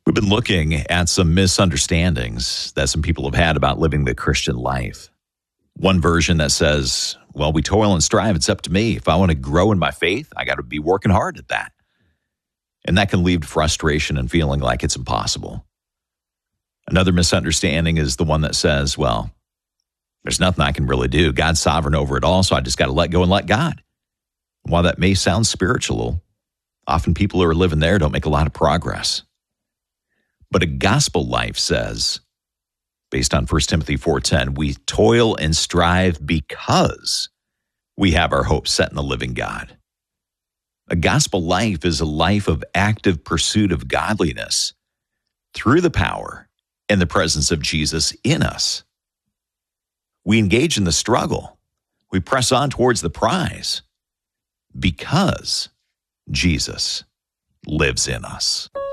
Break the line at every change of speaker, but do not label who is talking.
We've been looking at some misunderstandings that some people have had about living the Christian life. One version that says, well, we toil and strive. It's up to me. If I want to grow in my faith, I got to be working hard at that. And that can lead to frustration and feeling like it's impossible. Another misunderstanding is the one that says, well, there's nothing I can really do. God's sovereign over it all, so I just got to let go and let God. While that may sound spiritual, often people who are living there don't make a lot of progress. But a gospel life says, based on 1 Timothy 4:10, we toil and strive because we have our hope set in the living God. A gospel life is a life of active pursuit of godliness through the power and the presence of Jesus in us. We engage in the struggle. We press on towards the prize because Jesus lives in us.